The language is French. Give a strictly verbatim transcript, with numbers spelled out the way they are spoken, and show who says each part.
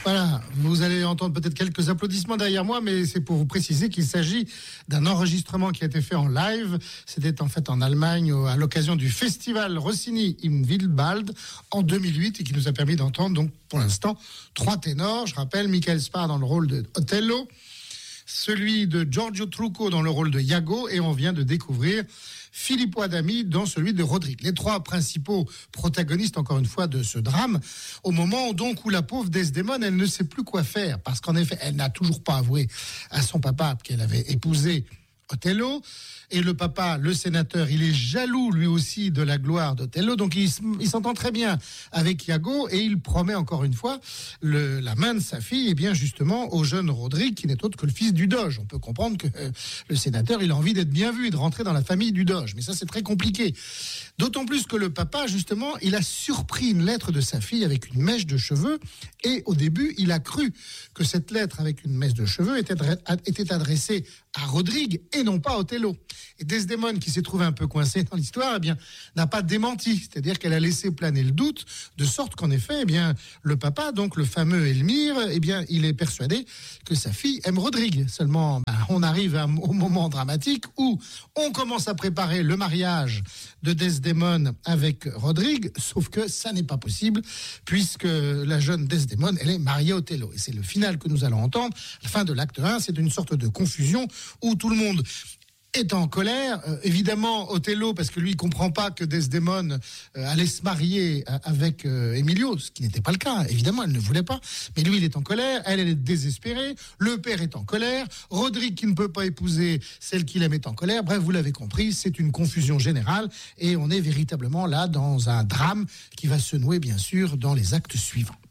Speaker 1: Voilà, vous allez entendre peut-être quelques applaudissements derrière moi, mais c'est pour vous préciser qu'il s'agit d'un enregistrement qui a été fait en live. C'était en fait en Allemagne à l'occasion du festival Rossini im Wildwald en deux mille huit et qui nous a permis d'entendre donc pour l'instant trois ténors. Je rappelle Michael Sparr dans le rôle de Otello, celui de Giorgio Trucco dans le rôle de Iago, et on vient de découvrir Filippo Adami dans celui de Rodrigue. Les trois principaux protagonistes, encore une fois, de ce drame, au moment donc où la pauvre Desdémone, elle ne sait plus quoi faire, parce qu'en effet, elle n'a toujours pas avoué à son papa qu'elle avait épousé Otello, et le papa, le sénateur, il est jaloux lui aussi de la gloire d'Otello, donc il, il s'entend très bien avec Iago, et il promet encore une fois le, la main de sa fille, et bien justement au jeune Rodrigue, qui n'est autre que le fils du Doge. On peut comprendre que euh, le sénateur, il a envie d'être bien vu et de rentrer dans la famille du Doge, mais ça c'est très compliqué. D'autant plus que le papa, justement, il a surpris une lettre de sa fille avec une mèche de cheveux, et au début, il a cru que cette lettre avec une mèche de cheveux était, était adressée à Rodrigue et non pas à Otello. Et Desdémone, qui s'est trouvé un peu coincée dans l'histoire, eh bien, n'a pas démenti. C'est-à-dire qu'elle a laissé planer le doute, de sorte qu'en effet, eh bien, le papa, donc le fameux Elmire, eh bien, il est persuadé que sa fille aime Rodrigue. Seulement, bah, on arrive à, au moment dramatique où on commence à préparer le mariage de Desdémone avec Rodrigue, sauf que ça n'est pas possible, puisque la jeune Desdémone, elle est mariée à Otello. Et c'est le final que nous allons entendre. La fin de l'acte un, c'est une sorte de confusion où tout le monde est en colère, euh, évidemment Otello, parce que lui il comprend pas que Desdémone euh, allait se marier avec euh, Emilio, ce qui n'était pas le cas, évidemment elle ne voulait pas, mais lui il est en colère, elle elle est désespérée, le père est en colère, Rodrigue qui ne peut pas épouser celle qu'il aime est en colère, bref vous l'avez compris, c'est une confusion générale et on est véritablement là dans un drame qui va se nouer bien sûr dans les actes suivants.